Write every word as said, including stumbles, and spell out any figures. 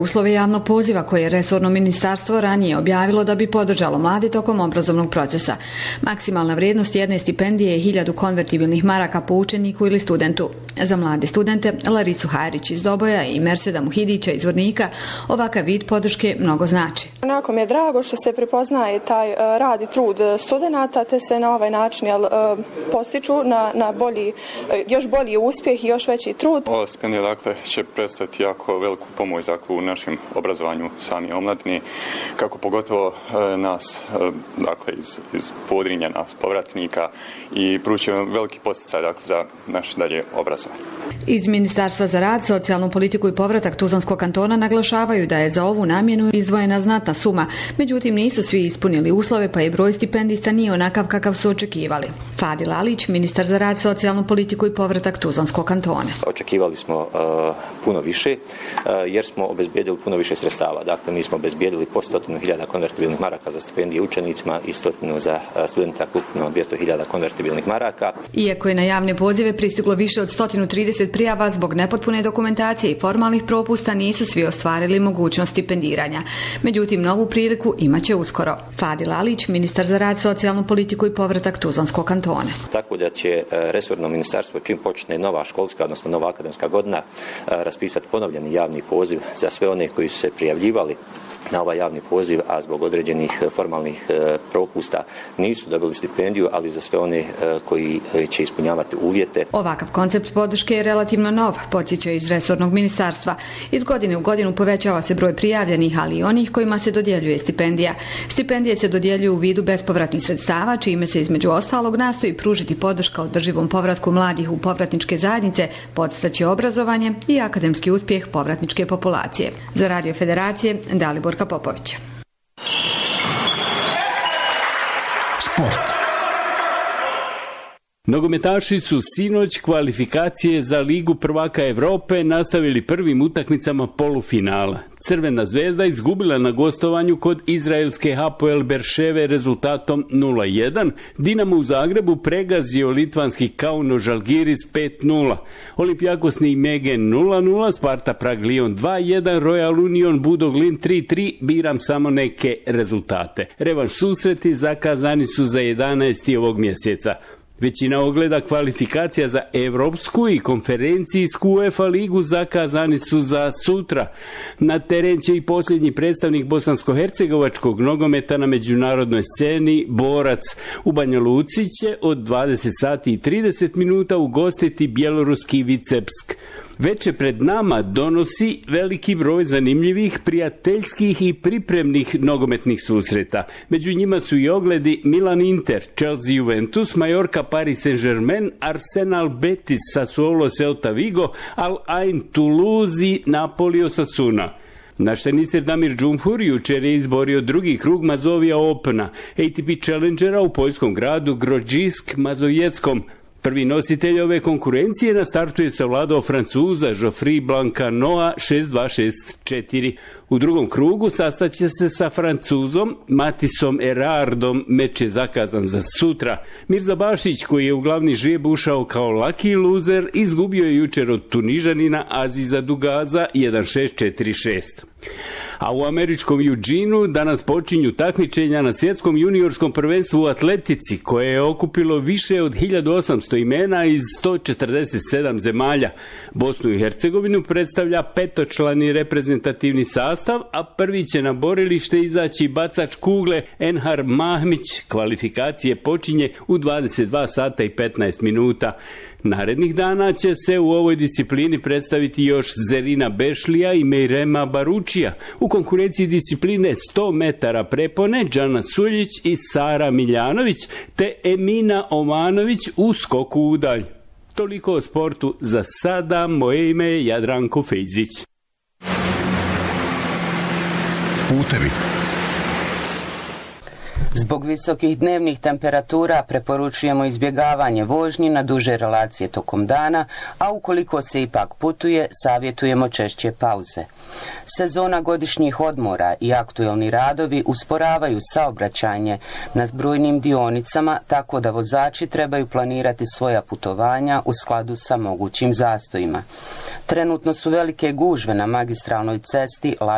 Uslove javnog poziva koje je resorno ministarstvo ranije objavilo da bi podržalo mlade tokom obrazovnog procesa. Maksimalna vrijednost jedne stipendije je hiljadu konvertibilnih maraka po učeniku ili studentu. Za mlade studente, Larisu Hajrić iz Doboja i Merseda Muhidića iz Vornika, ovakav vid podrške mnogo znači. Onako mi je drago što se prepoznaje taj rad i trud studenata, te se na ovaj način jel, postiču na, na bolji, još bolji uspjeh i još veći trud. Ova stipendija dakle, će predstaviti jako veliku pomoć dakle, u našem obrazovanju sami omladini, kako pogotovo e, nas, e, dakle iz, iz Podrinja, nas povratnika, i pružuje veliki podsticaj dakle, za naše dalje obrazovanje. Iz Ministarstva za rad, socijalnu politiku i povratak Tuzlanskog kantona naglašavaju da je za ovu namjenu izdvojena znatna suma, međutim nisu svi ispunili uslove pa je broj stipendista nije onakav kakav su očekivali. Fadil Alić, ministar za rad, socijalnu politiku i povratak Tuzlanskog kantona. Očekivali smo uh, puno više uh, jer smo obezbijedili puno više sredstava. Dakle, mi smo obezbijedili po stotinu hiljada konvertibilnih maraka za stipendije učenicima i stotinu za uh, studenta, ukupno dvjesto hiljada konvertibilnih maraka. Iako je na javne pozive pristiglo više od sto trideset prijava, zbog nepotpune dokumentacije i formalnih propusta nisu svi ostvarili mogućnost stipendiranja. Međutim, novu priliku imaće uskoro. Fadil Alić, ministar za rad, socijalnu politiku i povratak Tuzlanskog kantona. Tako da će resorno ministarstvo čim počne nova školska, odnosno nova akademska godina, raspisati ponovljeni javni poziv za sve one koji su se prijavljivali na ovaj javni poziv, a zbog određenih formalnih propusta nisu dobili stipendiju, ali za sve one koji će ispunjavati uvjete. Ovakav koncept podrške je relativno nov, podsjeća iz resornog ministarstva. Iz godine u godinu povećava se broj prijavljenih, ali i onih kojima se dodjeljuje stipendija. Stipendije se dodjeljuju u vidu bespovratnih sredstava, čime se između ostalog nastoji pružiti podrška održivom povratku mladih u povratničke zajednice, podstaći obrazovanje i akademski uspjeh povratničke populacije. Za Radio Federacije, Dalibor Popović. Sport. Nogometaši su sinoć kvalifikacije za Ligu prvaka Evrope nastavili prvim utakmicama polufinala. Crvena zvezda izgubila na gostovanju kod izraelske Hapoel Berševe rezultatom nula jedan. Dinamo u Zagrebu pregazio litvanski Kauno Žalgiris pet nula. Olympiakos Nijmegen nula nula, Sparta Prag Lyon dva jedan, Royal Union Budoglin tri tri, biram samo neke rezultate. Revanš susreti zakazani su za jedanaesti ovog mjeseca. Većina ogleda kvalifikacija za Evropsku i konferencijsku UEFA ligu zakazani su za sutra. Na teren će i posljednji predstavnik bosansko-hercegovačkog nogometa na međunarodnoj sceni, Borac. U Banja Luci će od dvadeset sati i trideset minuta ugostiti bjeloruski Vicebsk. Veče pred nama donosi veliki broj zanimljivih, prijateljskih i pripremnih nogometnih susreta. Među njima su i ogledi Milan Inter, Chelsea Juventus, Mallorca Paris Saint-Germain, Arsenal Betis, Sassuolo Celta Vigo, Al Ain Toulouse, Napoli Osasuna. Naš teniser Damir Džumhur jučer je izborio drugi krug Mazovija Opena, A T P Challengera u poljskom gradu Grodzisk Mazojeckom. Prvi nositelj ove konkurencije na startu je savladao Francuza Geoffrey Blancanoa šest dva šest četiri. U drugom krugu sastaće se sa Francuzom Matisom Erardom, meč je zakazan za sutra. Mirza Bašić, koji je u glavni žrijeb ušao kao lucky loser, izgubio je jučer od Tunižanina Aziza Dugaza jedan šest četiri šest. A u američkom Eugenu danas počinju takmičenja na svjetskom juniorskom prvenstvu u atletici, koje je okupilo više od hiljadu osamsto imena iz sto četrdeset sedam zemalja. Bosnu i Hercegovinu predstavlja petočlani reprezentativni sastav, a prvi će na borilište izaći bacač kugle Enhar Mahmić. Kvalifikacije počinje u dvadeset dva sata i petnaest minuta. Narednih dana će se u ovoj disciplini predstaviti još Zerina Bešlija i Mejrema Baručija. U konkurenciji discipline sto metara prepone Džana Suljić i Sara Miljanović te Emina Omanović u skoku u dalj. Toliko o sportu za sada. Moje ime je Jadranko Fejzić. Putevi. Zbog visokih dnevnih temperatura preporučujemo izbjegavanje vožnji na duže relacije tokom dana, a ukoliko se ipak putuje, savjetujemo češće pauze. Sezona godišnjih odmora i aktuelni radovi usporavaju saobraćanje na brojnim dionicama, tako da vozači trebaju planirati svoja putovanja u skladu sa mogućim zastojima. Trenutno su velike gužve na magistralnoj cesti